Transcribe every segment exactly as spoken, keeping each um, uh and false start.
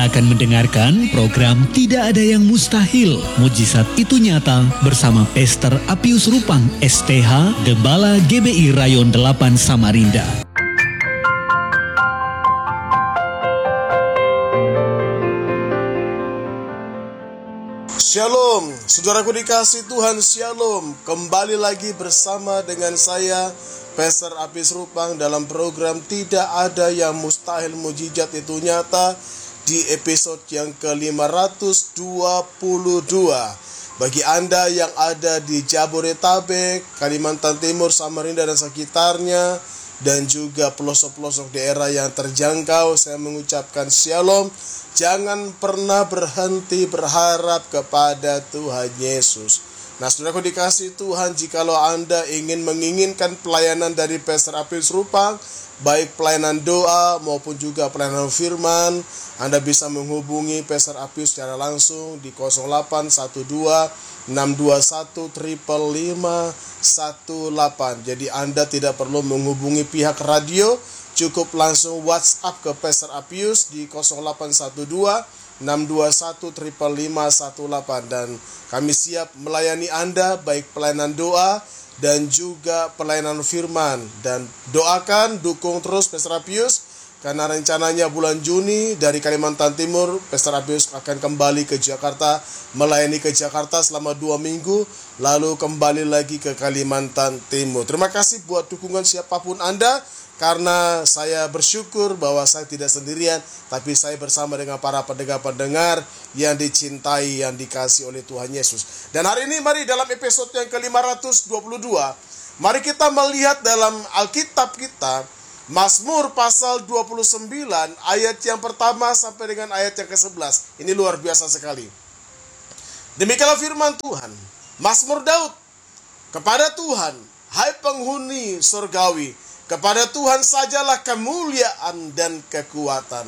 Akan mendengarkan program Tidak Ada Yang Mustahil, Mujizat Itu Nyata bersama Pastor Apius Rupang S T H, Gembala G B I Rayon delapan Samarinda. Shalom, saudaraku dikasih Tuhan, Shalom. Kembali lagi bersama dengan saya, Pastor Apius Rupang, dalam program Tidak Ada Yang Mustahil, Mujizat Itu Nyata, di episode yang ke lima ratus dua puluh dua. Bagi Anda yang ada di Jabodetabek, Kalimantan Timur, Samarinda dan sekitarnya, dan juga pelosok-pelosok daerah yang terjangkau, saya mengucapkan Shalom. Jangan pernah berhenti berharap kepada Tuhan Yesus. Nah, saudaraku dikasih Tuhan, jikalau Anda ingin menginginkan pelayanan dari Pastor Apius Rupang, baik pelayanan doa maupun juga pelayanan firman, Anda bisa menghubungi Pastor Apius secara langsung di nol delapan satu dua enam dua satu lima lima satu delapan. Jadi Anda tidak perlu menghubungi pihak radio, cukup langsung WhatsApp ke Pastor Apius di nol delapan satu dua enam dua satu lima lima satu delapan, dan kami siap melayani Anda baik pelayanan doa dan juga pelayanan firman. Dan doakan, dukung terus Pastor Apius, karena rencananya bulan Juni dari Kalimantan Timur, Pastor Apius akan kembali ke Jakarta, melayani ke Jakarta selama dua minggu, lalu kembali lagi ke Kalimantan Timur. Terima kasih buat dukungan siapapun Anda, karena saya bersyukur bahwa saya tidak sendirian, tapi saya bersama dengan para pendengar-pendengar yang dicintai, yang dikasih oleh Tuhan Yesus. Dan hari ini mari dalam episode yang ke lima ratus dua puluh dua, mari kita melihat dalam Alkitab kita, Mazmur pasal dua puluh sembilan, ayat yang pertama sampai dengan ayat yang ke sebelas. Ini luar biasa sekali. Demikianlah firman Tuhan. Mazmur Daud. Kepada Tuhan, hai penghuni surgawi, kepada Tuhan sajalah kemuliaan dan kekuatan.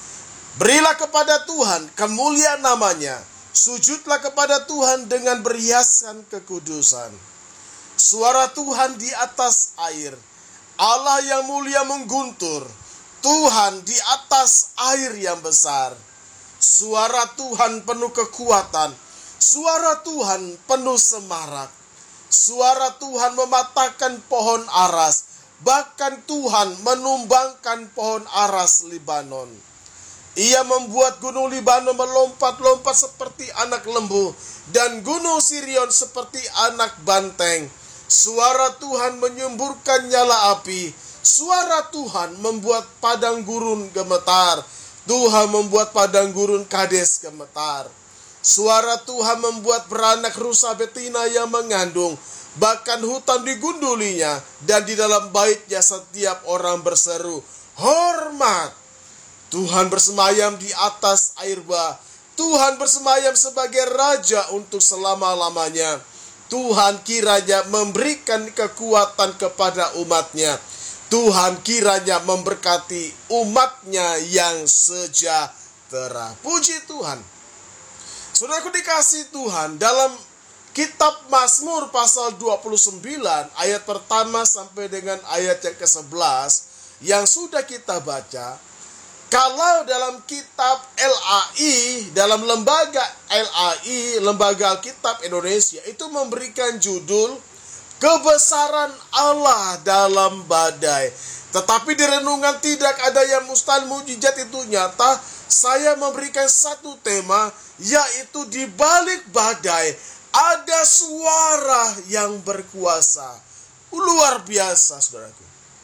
Berilah kepada Tuhan kemuliaan namanya. Sujudlah kepada Tuhan dengan berhiaskan kekudusan. Suara Tuhan di atas air. Allah yang mulia mengguntur. Tuhan di atas air yang besar. Suara Tuhan penuh kekuatan. Suara Tuhan penuh semarak. Suara Tuhan mematahkan pohon aras. Bahkan Tuhan menumbangkan pohon aras Libanon. Ia membuat gunung Libanon melompat-lompat seperti anak lembu, dan gunung Sirion seperti anak banteng. Suara Tuhan menyemburkan nyala api. Suara Tuhan membuat padang gurun gemetar. Tuhan membuat padang gurun Kades gemetar. Suara Tuhan membuat beranak rusa betina yang mengandung. Bahkan hutan digundulinya, dan di dalam baitnya setiap orang berseru, hormat. Tuhan bersemayam di atas air bah. Tuhan bersemayam sebagai raja untuk selama-lamanya. Tuhan kiranya memberikan kekuatan kepada umatnya. Tuhan kiranya memberkati umatnya yang sejahtera. Puji Tuhan. Saudaraku dikasih Tuhan, dalam Kitab Mazmur pasal dua puluh sembilan, ayat pertama sampai dengan ayat yang ke sebelas, yang sudah kita baca, kalau dalam kitab L A I, dalam lembaga L A I, Lembaga Alkitab Indonesia, itu memberikan judul Kebesaran Allah dalam Badai. Tetapi di renungan Tidak Ada Yang Mustahil, Mujizat Itu Nyata, saya memberikan satu tema, yaitu di balik badai ada suara yang berkuasa. Luar biasa, saudaraku.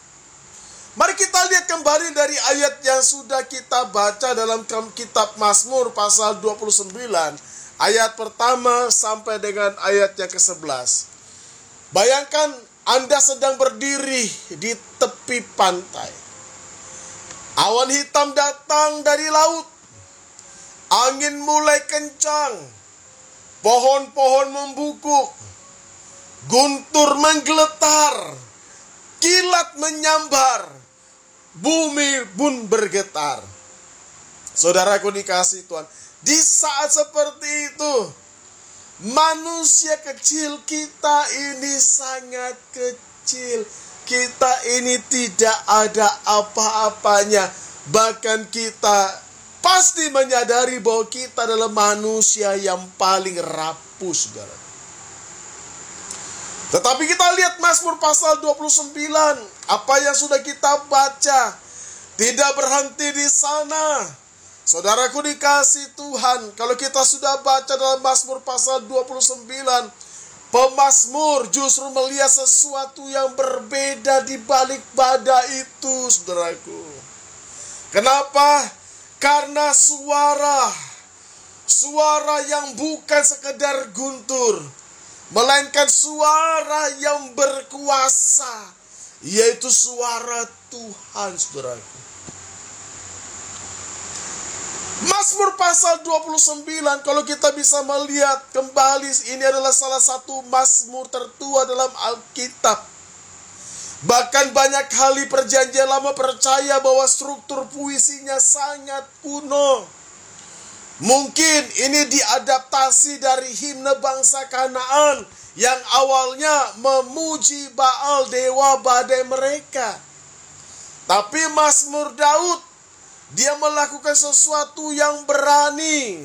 Mari kita lihat kembali dari ayat yang sudah kita baca dalam kitab Mazmur pasal dua puluh sembilan, ayat pertama sampai dengan ayat yang ke sebelas. Bayangkan Anda sedang berdiri di tepi pantai. Awan hitam datang dari laut. Angin mulai kencang. Pohon-pohon membukuk, guntur menggeletar, kilat menyambar, bumi pun bergetar. Saudaraku dikasih Tuhan, di saat seperti itu, manusia kecil kita ini sangat kecil. Kita ini tidak ada apa-apanya. Bahkan kita pasti menyadari bahwa kita adalah manusia yang paling rapuh, saudara. Tetapi kita lihat Mazmur pasal dua puluh sembilan, apa yang sudah kita baca, tidak berhenti di sana. Saudaraku dikasih Tuhan, kalau kita sudah baca dalam Mazmur pasal dua puluh sembilan, pemazmur justru melihat sesuatu yang berbeda di balik badai itu, saudaraku. Kenapa? Karena suara, suara yang bukan sekedar guntur, melainkan suara yang berkuasa, yaitu suara Tuhan, saudaraku. Mazmur pasal dua puluh sembilan, kalau kita bisa melihat kembali, ini adalah salah satu mazmur tertua dalam Alkitab. Bahkan banyak kali perjanjian lama percaya bahwa struktur puisinya sangat kuno. Mungkin ini diadaptasi dari himne bangsa Kanaan yang awalnya memuji Baal, dewa badai mereka. Tapi Mazmur Daud, dia melakukan sesuatu yang berani.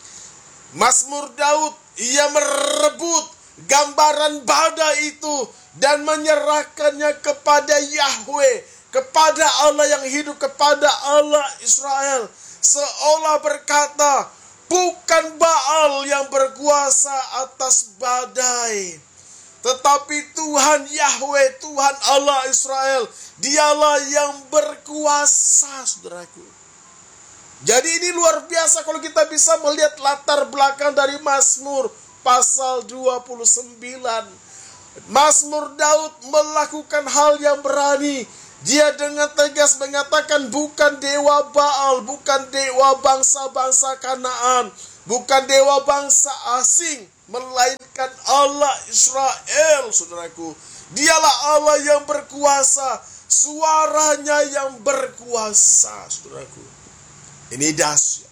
Mazmur Daud, ia merebut gambaran badai itu dan menyerahkannya kepada Yahweh, kepada Allah yang hidup, kepada Allah Israel. Seolah berkata, bukan Baal yang berkuasa atas badai, tetapi Tuhan Yahweh, Tuhan Allah Israel, dialah yang berkuasa, saudaraku. Jadi ini luar biasa kalau kita bisa melihat latar belakang dari Mazmur pasal dua puluh sembilan. Mazmur Daud melakukan hal yang berani. Dia dengan tegas mengatakan bukan dewa Baal, bukan dewa bangsa-bangsa Kanaan, bukan dewa bangsa asing, melainkan Allah Israel, saudaraku. Dialah Allah yang berkuasa, suaranya yang berkuasa, saudaraku. Ini dahsyat.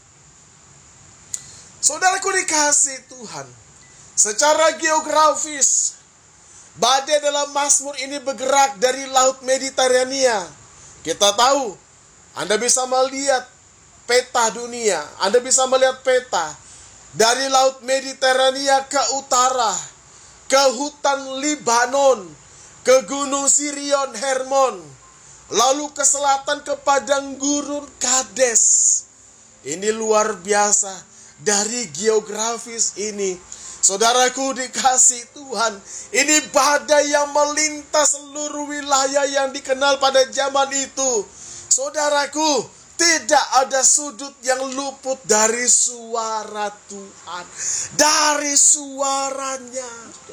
Saudaraku dikasih Tuhan, secara geografis, badai dalam Mazmur ini bergerak dari Laut Mediterania. Kita tahu, Anda bisa melihat peta dunia, Anda bisa melihat peta dari Laut Mediterania ke utara, ke hutan Libanon, ke Gunung Sirion Hermon, lalu ke selatan ke padang gurun Kades. Ini luar biasa dari geografis ini. Saudaraku dikasih Tuhan, ini badai yang melintas seluruh wilayah yang dikenal pada zaman itu. Saudaraku, tidak ada sudut yang luput dari suara Tuhan, dari suaranya.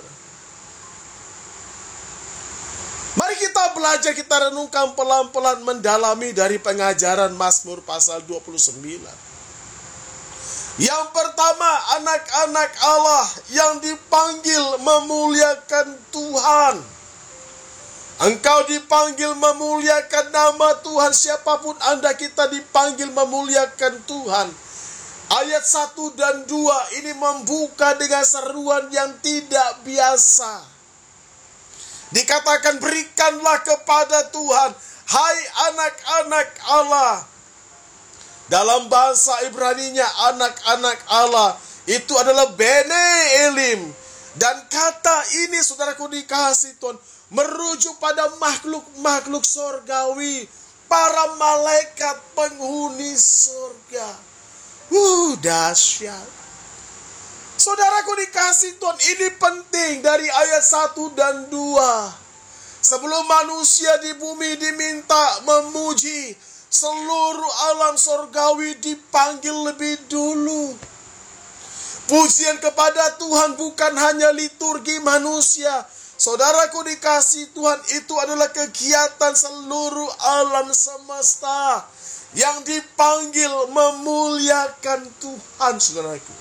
Mari kita belajar, kita renungkan pelan-pelan, mendalami dari pengajaran Mazmur pasal dua puluh sembilan. Yang pertama, anak-anak Allah yang dipanggil memuliakan Tuhan. Engkau dipanggil memuliakan nama Tuhan, siapapun Anda, kita dipanggil memuliakan Tuhan. Ayat satu dan dua ini membuka dengan seruan yang tidak biasa. Dikatakan, berikanlah kepada Tuhan, hai anak-anak Allah. Dalam bahasa Ibraninya, anak-anak Allah itu adalah Bene Elim. Dan kata ini, saudaraku dikasih Tuhan, merujuk pada makhluk-makhluk sorgawi, para malaikat penghuni sorga. Uh, dahsyat. Saudaraku dikasih Tuhan, ini penting dari ayat satu dan dua. Sebelum manusia di bumi diminta memuji, seluruh alam sorgawi dipanggil lebih dulu. Pujian kepada Tuhan bukan hanya liturgi manusia. Saudaraku dikasih Tuhan, itu adalah kegiatan seluruh alam semesta yang dipanggil memuliakan Tuhan, saudaraku.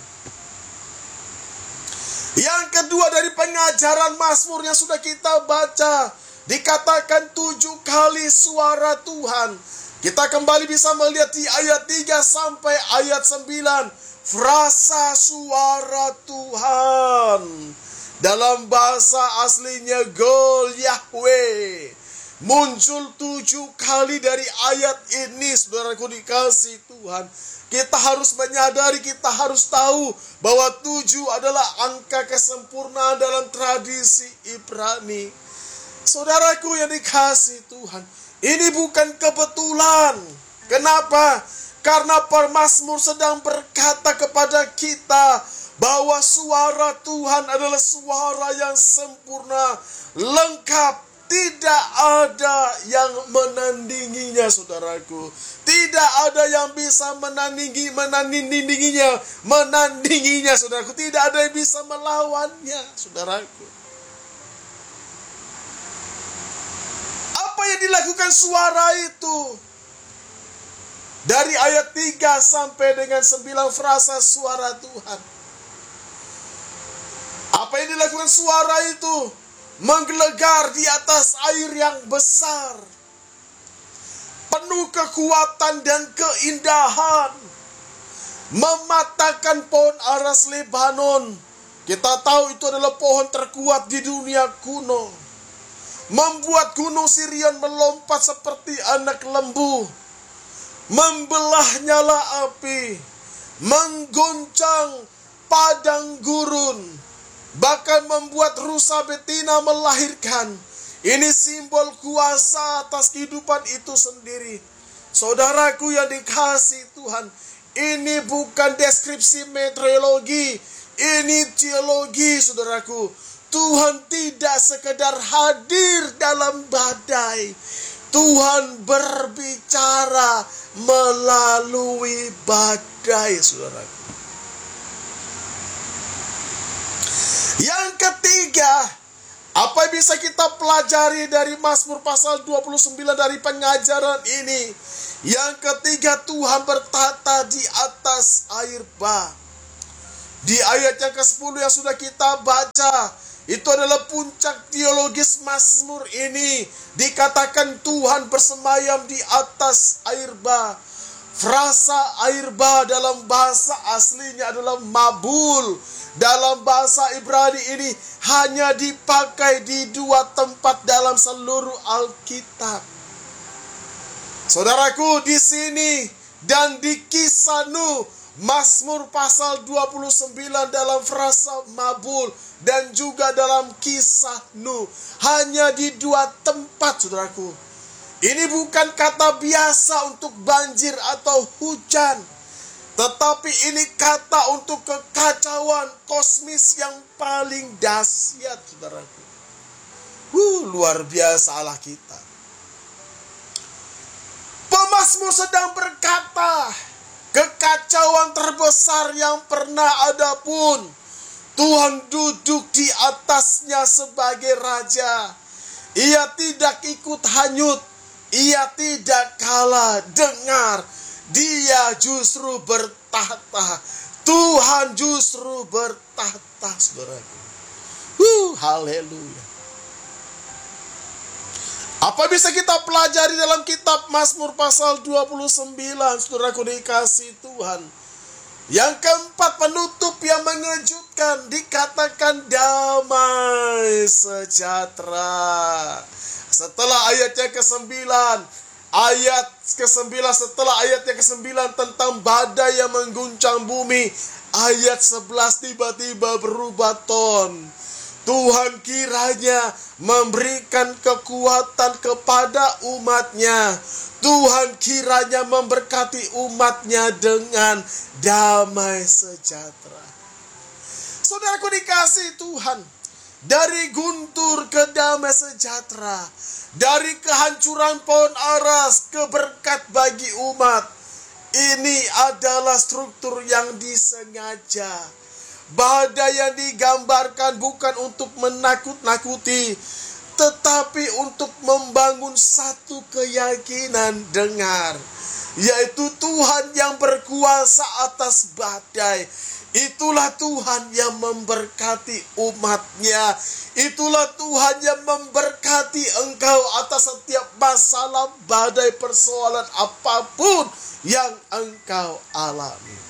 Yang kedua, dari pengajaran Mazmur yang sudah kita baca, dikatakan tujuh kali suara Tuhan. Kita kembali bisa melihat di ayat tiga sampai ayat sembilan. Frasa suara Tuhan. Dalam bahasa aslinya Gol Yahweh. muncul tujuh kali dari ayat ini, saudaraku dikasih Tuhan. Kita harus menyadari, kita harus tahu bahwa tujuh adalah angka kesempurnaan dalam tradisi Ibrani. Saudaraku yang dikasih Tuhan, ini bukan kebetulan. Kenapa? Karena pemazmur sedang berkata kepada kita bahwa suara Tuhan adalah suara yang sempurna, lengkap. Tidak ada yang menandinginya, saudaraku. Tidak ada yang bisa menandingi, menandinginya, menandinginya, saudaraku. Tidak ada yang bisa melawannya, saudaraku. Apa yang dilakukan suara itu? Dari ayat tiga sampai dengan sembilan frasa suara Tuhan. Apa yang dilakukan suara itu? Menggelegar di atas air yang besar, penuh kekuatan dan keindahan, mematahkan pohon aras Lebanon. Kita tahu itu adalah pohon terkuat di dunia kuno. Membuat gunung Sirion melompat seperti anak lembu, membelah nyala api, menggoncang padang gurun, bahkan membuat rusa betina melahirkan. Ini simbol kuasa atas kehidupan itu sendiri. Saudaraku yang dikasih Tuhan, ini bukan deskripsi meteorologi, ini teologi, saudaraku. Tuhan tidak sekedar hadir dalam badai. Tuhan berbicara melalui badai, saudaraku. Yang ketiga, apa yang bisa kita pelajari dari Mazmur pasal dua puluh sembilan dari pengajaran ini? Yang ketiga, Tuhan bertata di atas air bah. Di ayat yang kesepuluh yang sudah kita baca, itu adalah puncak teologis Mazmur ini. Dikatakan Tuhan bersemayam di atas air bah. Frasa air bah dalam bahasa aslinya adalah mabul. Dalam bahasa Ibrani ini hanya dipakai di dua tempat dalam seluruh Alkitab. Saudaraku, di sini dan di Kisah Nuh, Mazmur pasal dua puluh sembilan dalam frasa mabul dan juga dalam Kisah Nuh, hanya di dua tempat, saudaraku. Ini bukan kata biasa untuk banjir atau hujan, tetapi ini kata untuk kekacauan kosmis yang paling dahsyat, saudaraku. Uh, luar biasa Allah kita. Pemazmur sedang berkata, kekacauan terbesar yang pernah ada pun, Tuhan duduk di atasnya sebagai raja. Ia tidak ikut hanyut, ia tidak kalah. Dengar, Dia justru bertahta. Tuhan justru bertahta, saudaraku. Uh, haleluya. Apa bisa kita pelajari dalam kitab Mazmur pasal dua puluh sembilan, saudaraku dikasih Tuhan? Yang keempat, penutup yang mengejutkan, dikatakan damai sejahtera. Setelah ayatnya kesembilan, ayat kesembilan setelah ayatnya kesembilan tentang badai yang mengguncang bumi, ayat sebelas tiba-tiba berubah ton. Tuhan kiranya memberikan kekuatan kepada umatnya. Tuhan kiranya memberkati umatnya dengan damai sejahtera. Saudaraku dikasih Tuhan, dari guntur ke damai sejahtera, dari kehancuran pohon aras ke berkat bagi umat. Ini adalah struktur yang disengaja. Badai yang digambarkan bukan untuk menakut-nakuti, tetapi untuk membangun satu keyakinan. Dengar, yaitu Tuhan yang berkuasa atas badai. Itulah Tuhan yang memberkati umatnya. Itulah Tuhan yang memberkati engkau atas setiap masalah, badai, persoalan apapun yang engkau alami.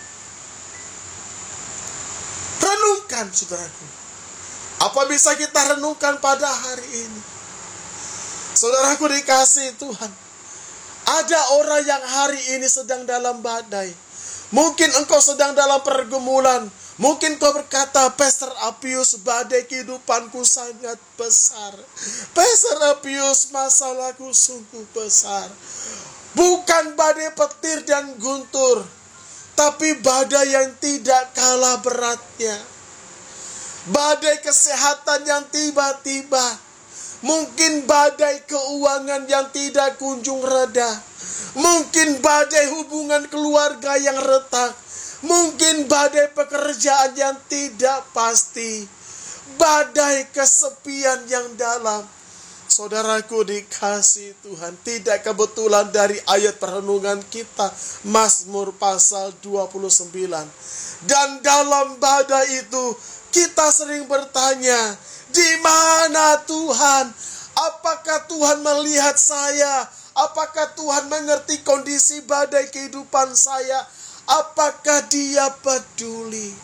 Renungkan, saudaraku. Apa bisa kita renungkan pada hari ini? Saudaraku dikasihi Tuhan, ada orang yang hari ini sedang dalam badai. Mungkin engkau sedang dalam pergumulan. Mungkin kau berkata, Pastor Apius, badai kehidupanku sangat besar. Pastor Apius, masalahku sungguh besar. Bukan badai petir dan guntur, tapi badai yang tidak kalah beratnya. Badai kesehatan yang tiba-tiba. Mungkin badai keuangan yang tidak kunjung reda. Mungkin badai hubungan keluarga yang retak. Mungkin badai pekerjaan yang tidak pasti. Badai kesepian yang dalam. Saudaraku dikasihi Tuhan, tidak kebetulan dari ayat perenungan kita, Mazmur pasal dua puluh sembilan. Dan dalam badai itu, kita sering bertanya, di mana Tuhan? Apakah Tuhan melihat saya? Apakah Tuhan mengerti kondisi badai kehidupan saya? Apakah Dia peduli?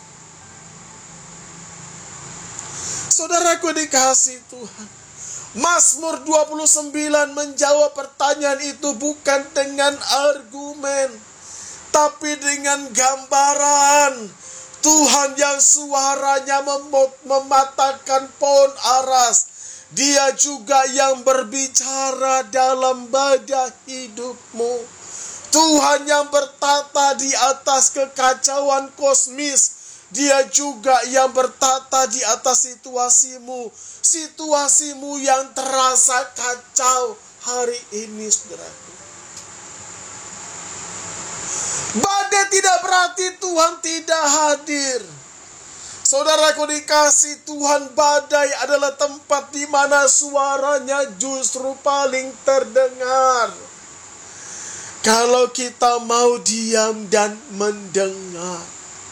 Saudaraku dikasihi Tuhan, Mazmur dua puluh sembilan menjawab pertanyaan itu bukan dengan argumen, tapi dengan gambaran Tuhan yang suaranya mem- mematahkan pohon aras. Dia juga yang berbicara dalam badai hidupmu. Tuhan yang bertata di atas kekacauan kosmis. Dia juga yang bertata di atas situasimu. Situasimu yang terasa kacau hari ini, saudaraku. Badai tidak berarti Tuhan tidak hadir. Saudaraku dikasihi Tuhan, badai adalah tempat di mana suaranya justru paling terdengar. Kalau kita mau diam dan mendengar.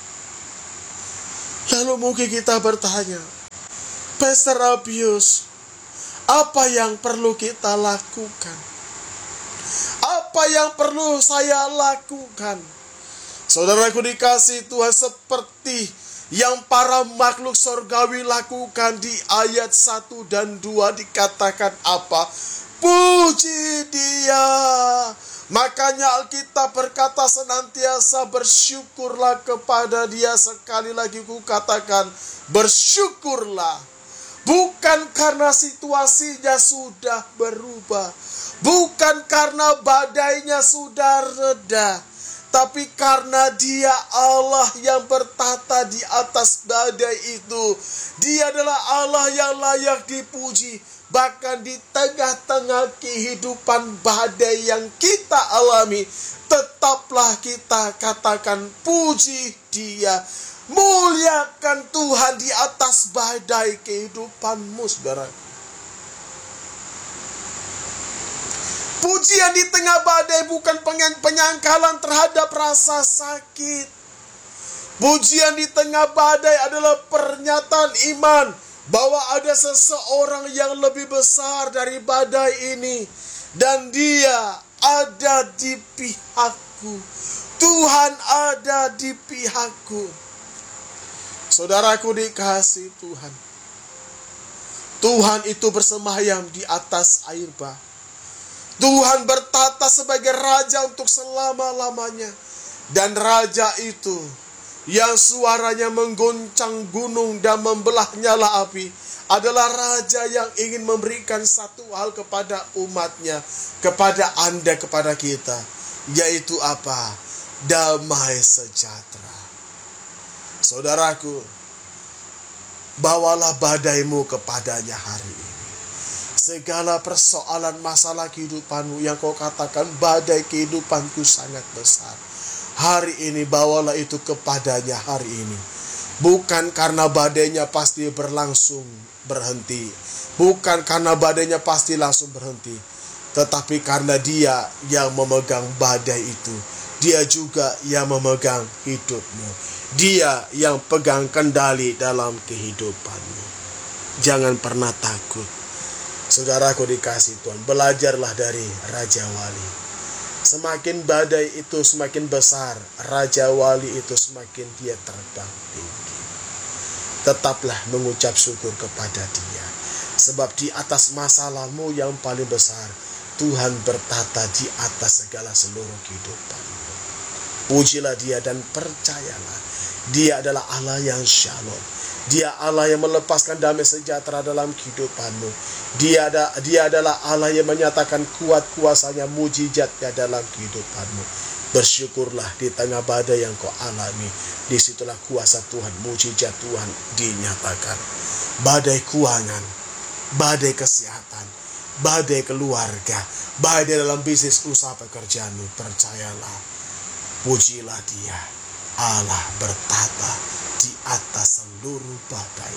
Lalu mungkin kita bertanya, Pastor Apius, apa yang perlu kita lakukan? Apa yang perlu saya lakukan? Saudaraku dikasihi Tuhan, seperti yang para makhluk surgawi lakukan di ayat satu dan dua dikatakan apa? Puji Dia. Makanya Alkitab berkata senantiasa bersyukurlah kepada Dia. Sekali lagi ku katakan, bersyukurlah. Bukan karena situasinya sudah berubah. Bukan karena badainya sudah reda. Tapi karena Dia Allah yang bertata di atas badai itu. Dia adalah Allah yang layak dipuji. Bahkan di tengah-tengah kehidupan badai yang kita alami, tetaplah kita katakan puji Dia. Muliakan Tuhan di atas badai kehidupanmu, saudara. Pujian di tengah badai bukan penyangkalan terhadap rasa sakit. Pujian di tengah badai adalah pernyataan iman bahwa ada seseorang yang lebih besar dari badai ini. Dan Dia ada di pihakku. Tuhan ada di pihakku. Saudaraku dikasihi Tuhan. Tuhan itu bersemayam di atas air bah. Tuhan bertata sebagai Raja untuk selama-lamanya. Dan Raja itu yang suaranya menggoncang gunung dan membelah nyala api adalah Raja yang ingin memberikan satu hal kepada umatnya, kepada Anda, kepada kita, yaitu apa? Damai sejahtera. Saudaraku, bawalah badaimu kepadanya hari ini. Segala persoalan masalah kehidupanmu yang kau katakan badai kehidupanku sangat besar, hari ini bawalah itu kepadanya hari ini. Bukan karena badainya pasti berlangsung berhenti. Bukan karena badainya pasti langsung berhenti. Tetapi karena Dia yang memegang badai itu. Dia juga yang memegang hidupmu. Dia yang pegang kendali dalam kehidupanmu. Jangan pernah takut. Saudaraku dikasihi Tuhan, belajarlah dari Raja Wali. Semakin badai itu semakin besar, Raja Wali itu semakin dia terbang tinggi. Tetaplah mengucap syukur kepada Dia. Sebab di atas masalahmu yang paling besar, Tuhan bertata di atas segala seluruh kehidupanmu. Pujilah Dia dan percayalah, Dia adalah Allah yang Shalom. Dia Allah yang melepaskan damai sejahtera dalam kehidupanmu. Dia ada, Dia adalah Allah yang menyatakan kuat kuasanya, mujizatnya dalam kehidupanmu. Bersyukurlah di tengah badai yang kau alami. Disitulah kuasa Tuhan, mujizat Tuhan dinyatakan. Badai keuangan, badai kesehatan, badai keluarga, badai dalam bisnis usaha pekerjaanmu, percayalah, pujilah Dia. Allah bertata di atas seluruh badai.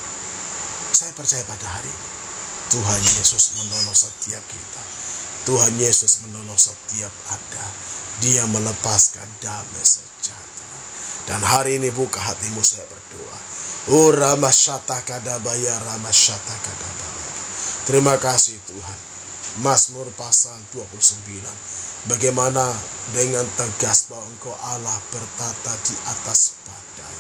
Saya percaya pada hari ini Tuhan Yesus menolong setiap kita. Tuhan Yesus menolong setiap Anda. Dia melepaskan damai sejahtera. Dan hari ini buka hatimu, saya berdoa. Oh Ramasyata kadabaya, Ramasyata kadabaya. Terima kasih Tuhan. Mazmur pasal dua puluh sembilan. Bagaimana dengan tegas bahwa Engkau Allah bertata di atas badai.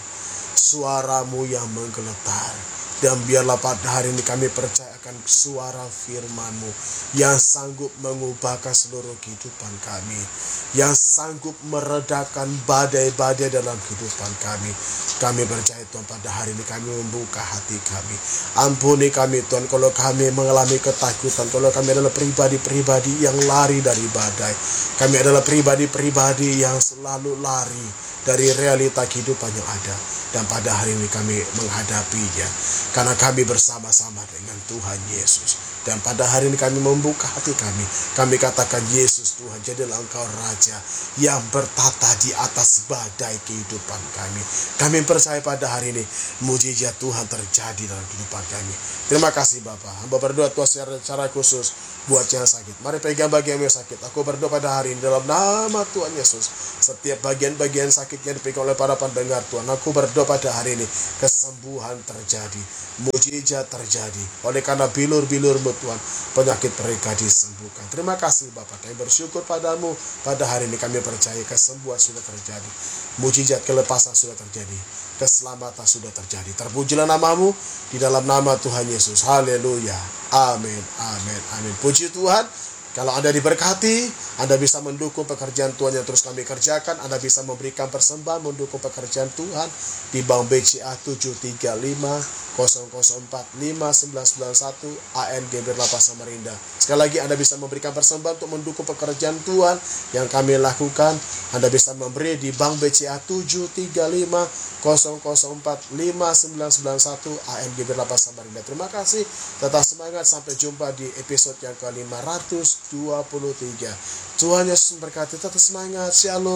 Suaramu yang menggeletar. Dan biarlah pada hari ini kami percayakan suara firman-Mu yang sanggup mengubahkan seluruh kehidupan kami. Yang sanggup meredakan badai-badai dalam kehidupan kami. Kami percaya Tuhan, pada hari ini kami membuka hati kami. Ampuni kami Tuhan kalau kami mengalami ketakutan. Kalau kami adalah pribadi-pribadi yang lari dari badai. Kami adalah pribadi-pribadi yang selalu lari dari realita kehidupan yang ada. Dan pada hari ini kami menghadapinya. Karena kami bersama-sama dengan Tuhan Yesus. Dan pada hari ini kami membuka hati kami. Kami katakan, Yesus Tuhan, jadilah Engkau Raja yang bertata di atas badai kehidupan kami. Kami percaya pada hari ini mujizat Tuhan terjadi dalam kehidupan kami. Terima kasih Bapak. Hamba berdoa Tuhan secara khusus buat yang sakit. Mari pegang bagian yang sakit. Aku berdoa pada hari ini dalam nama Tuhan Yesus. Setiap bagian-bagian sakitnya dipegang oleh para pendengar Tuhan. Aku berdoa pada hari ini kesembuhan terjadi, mujizat terjadi. Oleh karena bilur-bilur-Mu Tuhan, penyakit mereka disembuhkan. Terima kasih Bapak. Kami bersyukur padamu. Pada hari ini kami percaya kesembuhan sudah terjadi, mujizat kelepasan sudah terjadi, keselamatan sudah terjadi. Terpujilah namamu di dalam nama Tuhan Yesus. Haleluya. Amin. Amin. Amin. Puji Tuhan. Kalau Anda diberkati, Anda bisa mendukung pekerjaan Tuhan yang terus kami kerjakan. Anda bisa memberikan persembahan mendukung pekerjaan Tuhan di Bank B C A tujuh tiga lima nol nol empat lima sembilan sembilan satu A N G Berlapa Samarinda. Sekali lagi Anda bisa memberikan persembahan untuk mendukung pekerjaan Tuhan yang kami lakukan. Anda bisa memberi di Bank B C A tujuh tiga lima nol nol empat lima sembilan sembilan satu A N G Berlapa Samarinda. Terima kasih. Tetap semangat. Sampai jumpa di episode yang ke lima ratus dua puluh tiga. Tuhan Yesus memberkati. Tetap semangat.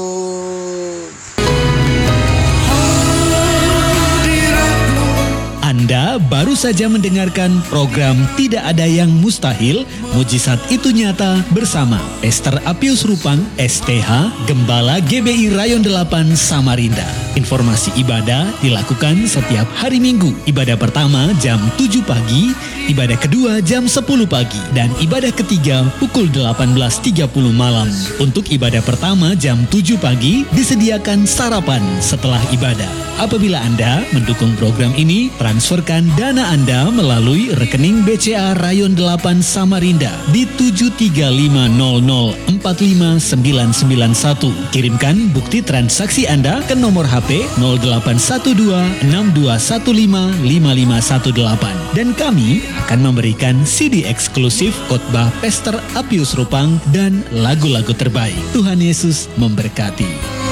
Shalom. Anda baru saja mendengarkan program Tidak Ada Yang Mustahil, Mujizat Itu Nyata bersama Pastor Apius Rupang, S T H, Gembala G B I Rayon delapan Samarinda. Informasi ibadah dilakukan setiap hari Minggu. Ibadah pertama jam tujuh pagi, ibadah kedua jam sepuluh pagi, dan ibadah ketiga pukul delapan belas tiga puluh malam. Untuk ibadah pertama jam tujuh pagi disediakan sarapan setelah ibadah. Apabila Anda mendukung program ini, transferkan dana Anda melalui rekening B C A Rayon delapan Samarinda di tujuh tiga lima nol nol empat lima sembilan sembilan satu. Kirimkan bukti transaksi Anda ke nomor H P nol delapan satu dua enam dua satu lima lima lima satu delapan. Dan kami akan memberikan C D eksklusif khotbah Pastor Apius Rupang dan lagu-lagu terbaik. Tuhan Yesus memberkati.